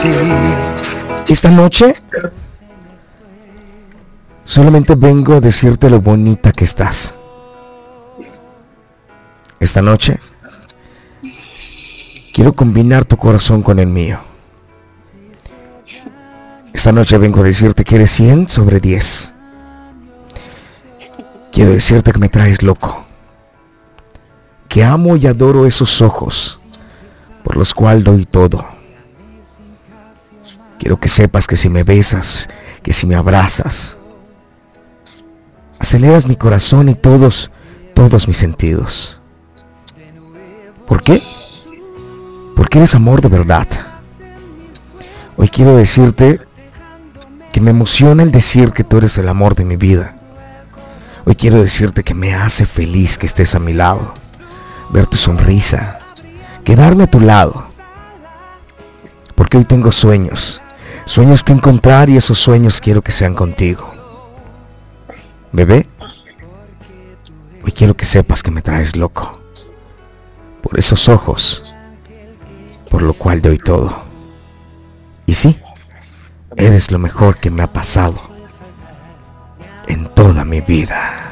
Esta noche solamente vengo a decirte lo bonita que estás. Esta noche quiero combinar tu corazón con el mío. Esta noche vengo a decirte que eres 100 sobre 10. Quiero decirte que me traes loco, que amo y adoro esos ojos por los cuales doy todo. Quiero que sepas que si me besas, que si me abrazas, aceleras mi corazón y todos mis sentidos. ¿Por qué? Porque eres amor de verdad. Hoy quiero decirte que me emociona el decir que tú eres el amor de mi vida. Hoy quiero decirte que me hace feliz que estés a mi lado, ver tu sonrisa, quedarme a tu lado. Porque hoy tengo sueños que encontrar y esos sueños quiero que sean contigo. Bebé, hoy quiero que sepas que me traes loco, por esos ojos, por lo cual doy todo. Y sí, eres lo mejor que me ha pasado en toda mi vida.